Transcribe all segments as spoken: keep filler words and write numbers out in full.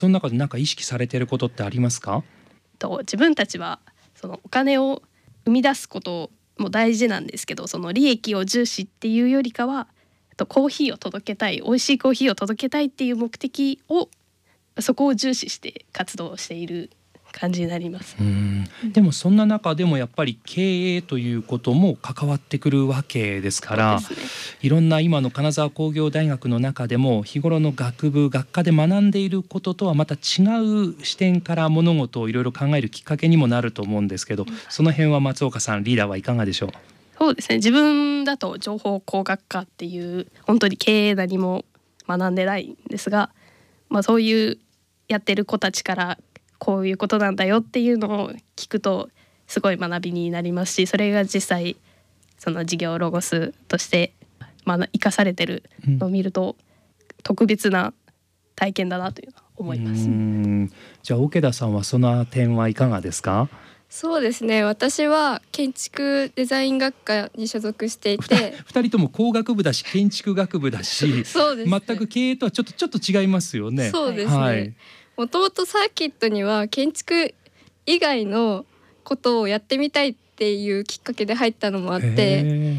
その中で何か意識されていることってありますか？ と自分たちはそのお金を生み出すことも大事なんですけど、その利益を重視っていうよりかはとコーヒーを届けたい、美味しいコーヒーを届けたいっていう目的をそこを重視して活動している感じになります。 うーんでもそんな中でもやっぱり経営ということも関わってくるわけですから、 そうですね、 いろんな今の金沢工業大学の中でも日頃の学部学科で学んでいることとはまた違う視点から物事をいろいろ考えるきっかけにもなると思うんですけど、その辺は松岡さんリーダーはいかがでしょう？ そうですね、自分だと情報工学科っていう本当に経営何も学んでないんですが、まあ、そういうやってる子たちからこういうことなんだよっていうのを聞くとすごい学びになりますし、それが実際その事業ロゴスとして学生かされてるのを見ると特別な体験だなというのは思います。 うーんじゃあ桶田さんはその点はいかがですか？ そうですね、私は建築デザイン学科に所属していてふたりとも工学部だし建築学部だしそうですね、 全く経営とはちょっとちょっと違いますよね。 そうですね、 はい、 もともとサーキットには建築以外のことをやってみたいっていうきっかけで入ったのもあって、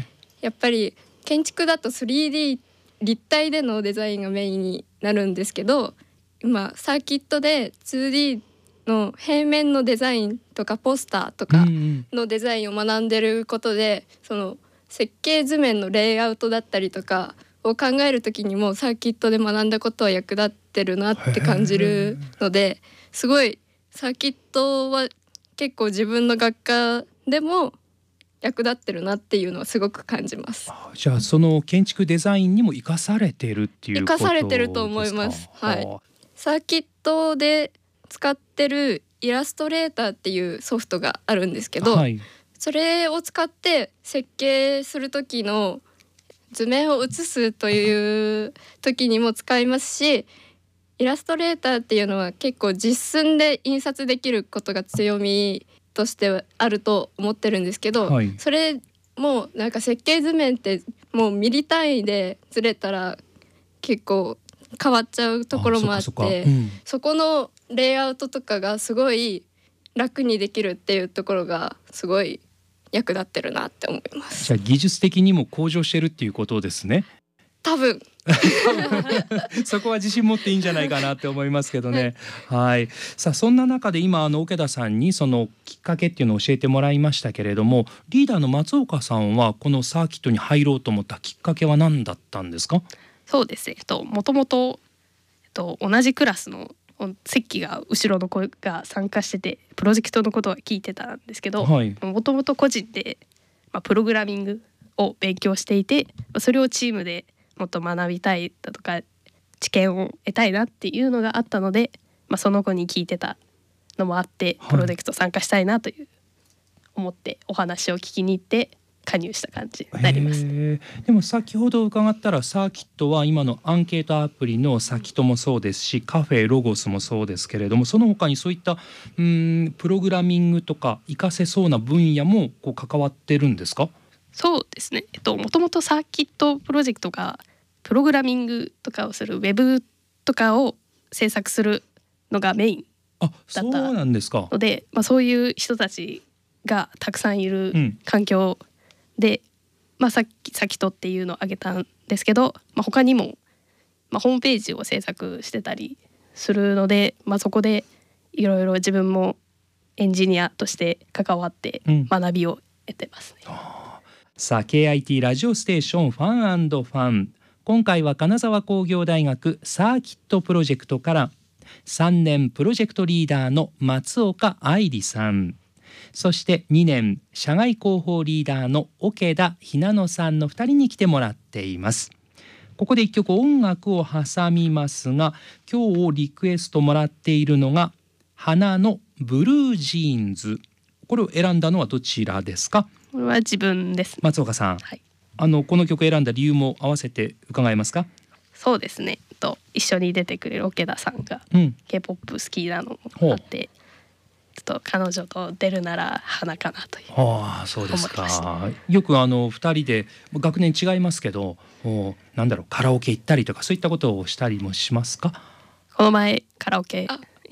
やっぱり建築だと スリーディー 立体でのデザインがメインになるんですけど、今サーキットで ツーディー の平面のデザインとかポスターとかのデザインを学んでることで、その設計図面のレイアウトだったりとかを考える時にもサーキットで学んだことは役立ってるなって感じるので、すごいサーキットは結構自分の学科でも役立ってるなっていうのはすごく感じます。 じゃあその建築デザインにも生かされてるっていうことですか？ 生かされてると思います。はい。サーキットで使ってるイラストレーターっていうソフトがあるんですけど、はい、それを使って設計する時の図面を写すという時にも使いますし、イラストレーターっていうのは結構実寸で印刷できることが強みとしてあると思ってるんですけど、はい、それもなんか設計図面ってもうミリ単位でずれたら結構変わっちゃうところもあって、 そ, そ, うん、そこのレイアウトとかがすごい楽にできるっていうところがすごい役立ってるなって思います。 じゃあ技術的にも向上してるっていうことですね。 多分そこは自信持っていいんじゃないかなって思いますけどね。はい。さあそんな中で今あの桶田さんにそのきっかけっていうのを教えてもらいましたけれども、リーダーの松岡さんはこのサーキットに入ろうと思ったきっかけは何だったんですか？ そうですね、もともと同じクラスの席が後ろの子が参加しててプロジェクトのことは聞いてたんですけど、もともと個人で、まあ、プログラミングを勉強していて、それをチームでもっと学びたいだとか知見を得たいなっていうのがあったので、まあ、その子に聞いてたのもあってプロジェクト参加したいなという思ってお話を聞きに行って加入した感じになります。 でも先ほど伺ったらサーキットは今のアンケートアプリのサキットもそうですしカフェロゴスもそうですけれども、その他にそういったうーんプログラミングとか活かせそうな分野もこう関わってるんですか？ そうですね、えっと、もともとサーキットプロジェクトがプログラミングとかをするウェブとかを制作するのがメインだったので、まあ、そういう人たちがたくさんいる環境で、うんまあ、さっきサキットっていうのを挙げたんですけど、まあ、他にも、まあ、ホームページを制作してたりするので、まあ、そこでいろいろ自分もエンジニアとして関わって学びを得てますね。うんさあ ケーアイティー ラジオステーションファン&ファン、今回は金沢工業大学サーキットプロジェクトからさんねんプロジェクトリーダーの松岡愛理さん、そしてにねん社外広報リーダーの桶田ひなのさんのふたりに来てもらっています。ここでいっきょく音楽を挟みますが、今日リクエストもらっているのが花のブルージーンズ、これを選んだのはどちらですか？ これは自分です。 松岡さん、 はい、 あのこの曲選んだ理由も合わせて伺えますか？ そうですね、と一緒に出てくれる桶田さんが K-ポップ 好きなのもあって、ちょっと彼女と出るなら花かなというああそうですか。よくあのふたりで学年違いますけど、なんだろうカラオケ行ったりとかそういったことをしたりもしますか？ この前カラオケ